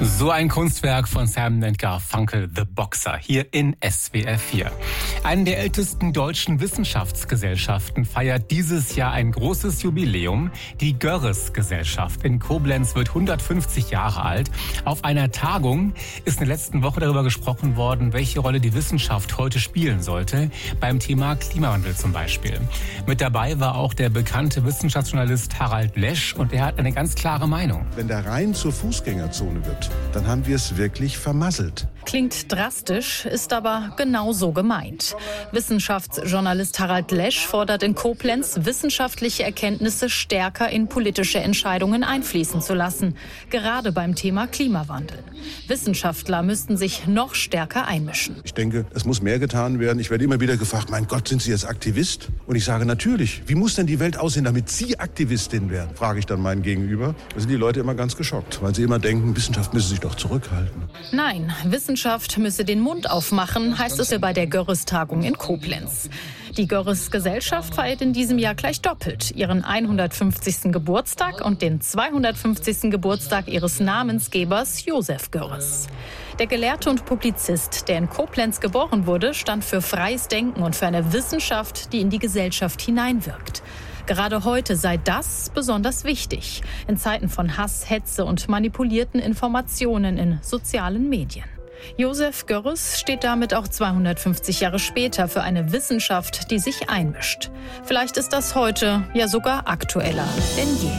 So ein Kunstwerk von Simon & Garfunkel, The Boxer, hier in SWR 4. Eine der ältesten deutschen Wissenschaftsgesellschaften feiert dieses Jahr ein großes Jubiläum. Die Görres-Gesellschaft in Koblenz wird 150 Jahre alt. Auf einer Tagung ist in der letzten Woche darüber gesprochen worden, welche Rolle die Wissenschaft heute spielen sollte, beim Thema Klimawandel zum Beispiel. Mit dabei war auch der bekannte Wissenschaftsjournalist Harald Lesch und er hat eine ganz klare Meinung. Wenn der Rhein zur Fußgängerzone wird, dann haben wir es wirklich vermasselt. Klingt drastisch, ist aber genauso gemeint. Wissenschaftsjournalist Harald Lesch fordert in Koblenz, wissenschaftliche Erkenntnisse stärker in politische Entscheidungen einfließen zu lassen, gerade beim Thema Klimawandel. Wissenschaftler müssten sich noch stärker einmischen. Ich denke, es muss mehr getan werden. Ich werde immer wieder gefragt, mein Gott, sind Sie jetzt Aktivist? Und ich sage natürlich, wie muss denn die Welt aussehen, damit Sie Aktivistin werden? Frage ich dann meinen Gegenüber. Da sind die Leute immer ganz geschockt, weil sie immer denken, Wissenschaft müsse sich doch zurückhalten. Nein, Wissenschaft müsse den Mund aufmachen, heißt es ja bei der Görres-Tagung in Koblenz. Die Görres-Gesellschaft feiert in diesem Jahr gleich doppelt: ihren 150. Geburtstag und den 250. Geburtstag ihres Namensgebers Joseph Görres. Der Gelehrte und Publizist, der in Koblenz geboren wurde, stand für freies Denken und für eine Wissenschaft, die in die Gesellschaft hineinwirkt. Gerade heute sei das besonders wichtig, in Zeiten von Hass, Hetze und manipulierten Informationen in sozialen Medien. Joseph Görres steht damit auch 250 Jahre später für eine Wissenschaft, die sich einmischt. Vielleicht ist das heute ja sogar aktueller denn je.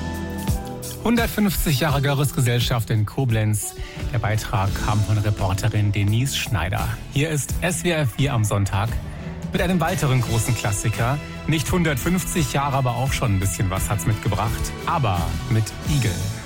150 Jahre Görres-Gesellschaft in Koblenz. Der Beitrag kam von Reporterin Denise Schneider. Hier ist SWR 4 am Sonntag mit einem weiteren großen Klassiker. Nicht 150 Jahre, aber auch schon ein bisschen was hat's mitgebracht. Aber mit Igel.